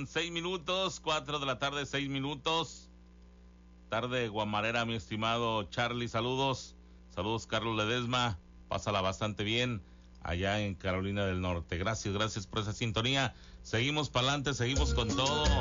con 6 minutos, 4 de la tarde, 6 minutos. Tarde guamarera, mi estimado Charlie, saludos. Saludos, Carlos Ledesma. Pásala bastante bien allá en Carolina del Norte. Gracias por esa sintonía. Seguimos para adelante, seguimos con todo.